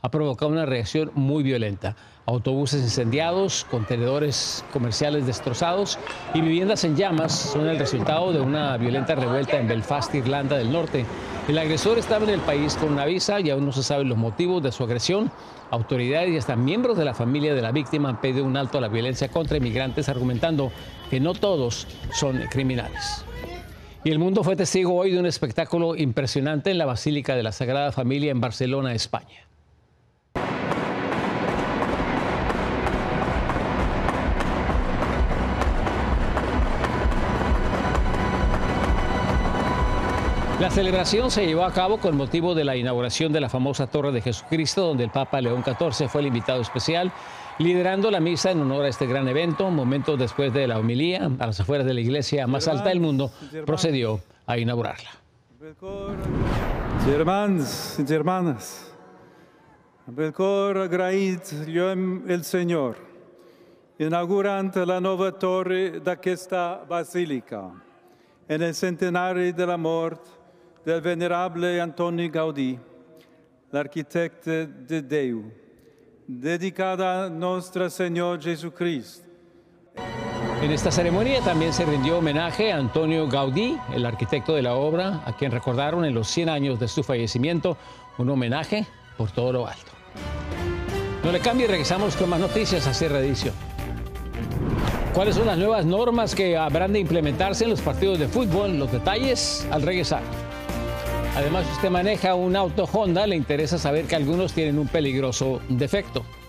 ha provocado una reacción muy violenta. Autobuses incendiados, contenedores comerciales destrozados y viviendas en llamas son el resultado de una violenta revuelta en Belfast, Irlanda del Norte. El agresor estaba en el país con una visa y aún no se saben los motivos de su agresión. Autoridades y hasta miembros de la familia de la víctima han pedido un alto a la violencia contra inmigrantes, argumentando que no todos son criminales. Y el mundo fue testigo hoy de un espectáculo impresionante en la Basílica de la Sagrada Familia en Barcelona, España. La celebración se llevó a cabo con motivo de la inauguración de la famosa Torre de Jesucristo, donde el Papa León XIV fue el invitado especial, liderando la misa en honor a este gran evento. Momentos después de la homilía, a las afueras de la iglesia más alta del mundo, procedió a inaugurarla. Germans y hermanas, amb el cor agraït lluem el Senyor, inaugurant la nova torre d'aquesta basílica, en el centenari de la mort del venerable Antoni Gaudí, l'arquitecte de Déu, dedicada a Nostre Senyor Jesucristo. En esta ceremonia también se rindió homenaje a Antonio Gaudí, el arquitecto de la obra, a quien recordaron en los 100 años de su fallecimiento, un homenaje por todo lo alto. No le cambie y regresamos con más noticias a Sierra Edición. ¿Cuáles son las nuevas normas que habrán de implementarse en los partidos de fútbol? Los detalles al regresar. Además, si usted maneja un auto Honda, le interesa saber que algunos tienen un peligroso defecto.